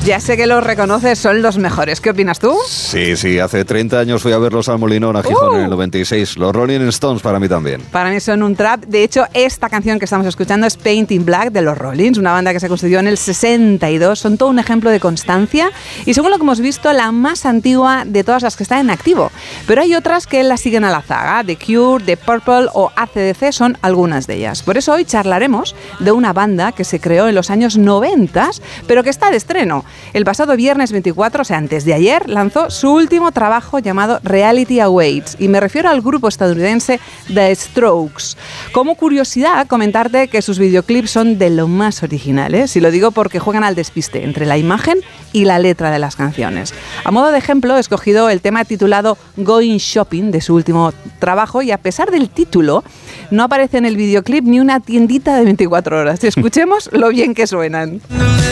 Ya sé que los reconoces, son los mejores. ¿Qué opinas tú? Sí, hace 30 años fui a verlos al Molinón, a Gijón, en el 96. Los Rolling Stones para mí también. Para mí son un trap. De hecho, esta canción que estamos escuchando es Paint in Black de los Rollins, una banda que se constituyó en el 62. Son todo un ejemplo de constancia y, según lo que hemos visto, la más antigua de todas las que están en activo. Pero hay otras que la siguen a la zaga. The Cure, The Purple o AC/DC son algunas de ellas. Por eso hoy charlaremos de una banda que se creó en los años 90, pero que está de estreno. El pasado viernes 24, o sea, antes de ayer, lanzó su último trabajo llamado Reality Awaits, y me refiero al grupo estadounidense The Strokes. Como curiosidad, comentarte que sus videoclips son de lo más originales, y lo digo porque juegan al despiste entre la imagen y la letra de las canciones. A modo de ejemplo, he escogido el tema titulado Going Shopping de su último trabajo, y a pesar del título, no aparece en el videoclip ni una tiendita de 24 horas. Escuchemos lo bien que suenan.